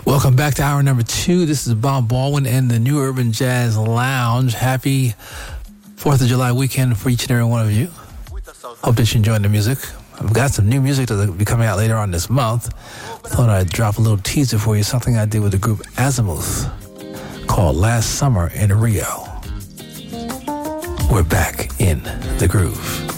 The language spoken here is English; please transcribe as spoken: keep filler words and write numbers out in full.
Welcome back to hour number two. This is Bob Baldwin and the New Urban Jazz Lounge. Happy fourth of July weekend for each and every one of you. Hope that you're enjoying the music. I've got some new music that will be coming out later on this month. Thought I'd drop a little teaser for you, something I did with the group Azimuth called Last Summer in Rio. We're back in the groove.